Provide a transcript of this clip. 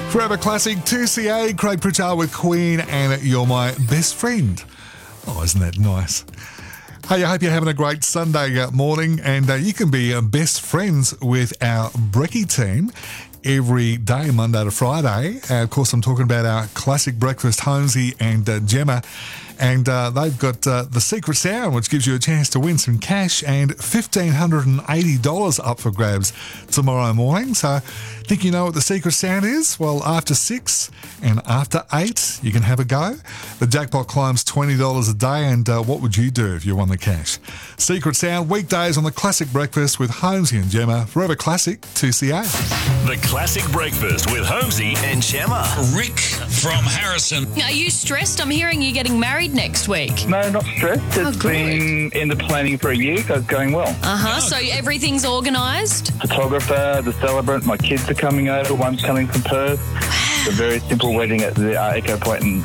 Forever Classic 2CA, Craig Pritchard with Queen and You're My Best Friend. Oh, isn't that nice? Hey, I hope you're having a great Sunday morning, and you can be best friends with our Brekkie team every day, Monday to Friday. Of course, I'm talking about our classic breakfast, Holmesy and Gemma. And they've got the Secret Sound, which gives you a chance to win some cash, and $1,580 up for grabs tomorrow morning. So, think you know what the Secret Sound is? Well, after 6 and after 8, you can have a go. The jackpot climbs $20 a day, and what would you do if you won the cash? Secret Sound, weekdays on the Classic Breakfast with Holmesy and Gemma. Forever Classic 2CA. The Classic Breakfast with Holmesy and Gemma. Rick from Harrison. Are you stressed? I'm hearing you're getting married next week. No, not stressed. It's good. been in the planning for a year, so it's going well. So everything's organised? Photographer, the celebrant, my kids are coming over. One's coming from Perth. It's a very simple wedding at the Eco Point in